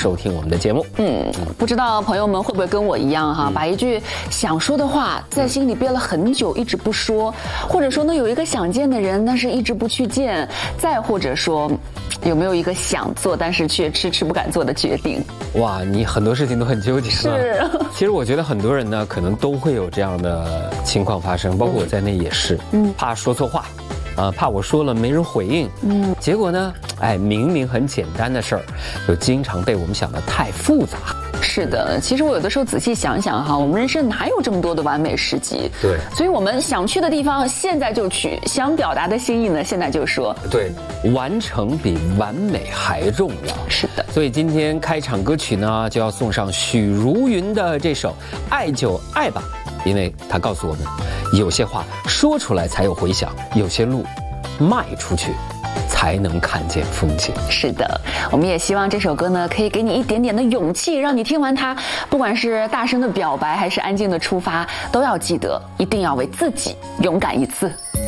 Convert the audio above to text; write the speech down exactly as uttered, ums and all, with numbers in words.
收听我们的节目。 嗯，不知道朋友们会不会跟我一样哈，嗯、把一句想说的话在心里憋了很久，一直不说，或者说呢有一个想见的人，但是一直不去见，再或者说有没有一个想做但是却迟迟不敢做的决定？ 哇，你很多事情都很纠结。 是， 其实我觉得很多人呢，可能都会有这样的情况发生，包括我在内也是。嗯，怕说错话。啊，怕我说了没人回应，嗯，结果呢，哎，明明很简单的事儿，就经常被我们想得太复杂。 是的，其实我有的时候仔细想想哈，我们人生哪有这么多的完美时机？ 对， 所以我们想去的地方现在就去，想表达的心意呢现在就说。 对，完成比完美还重要。 是的， 所以今天开场歌曲呢，就要送上许茹芸的这首《爱就爱吧》。因为他告诉我们，有些话说出来才有回响，有些路迈出去才能看见风景。 是的，我们也希望这首歌呢，可以给你一点点的勇气，让你听完它，不管是大声的表白还是安静的出发，都要记得，一定要为自己勇敢一次。